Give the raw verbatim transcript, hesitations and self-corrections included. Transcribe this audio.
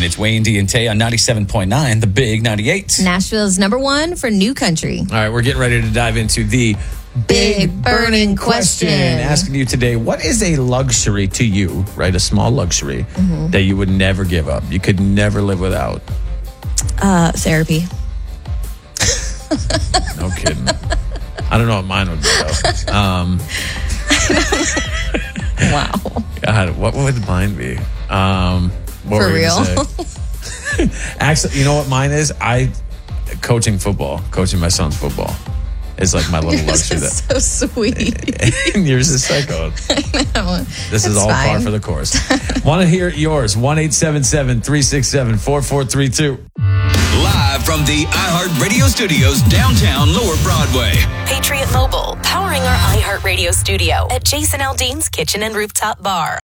And it's Wayne D and Tay on ninety-seven point nine, the big ninety-eight. Nashville's number one for new country. All right, we're getting ready to dive into the Big burning question. Asking you today, what is a luxury to you, right? A small luxury Mm-hmm. that you would never give up. You could never live without. Uh, therapy. No kidding. I don't know what mine would be, though. Um, Wow. God, what would mine be? Um, what For were you gonna real? say? Actually, you know what mine is? I coaching football, coaching my son's football is like my little Yours luxury. is That so sweet. and yours is psycho. No, This is that's all par fine. for the course. Want to hear yours? one eight seven seven, three six seven, four four three two. Live from the iHeartRadio studios downtown Lower Broadway. Patriot Mobile, powering our iHeartRadio studio at Jason Aldean's Kitchen and Rooftop Bar.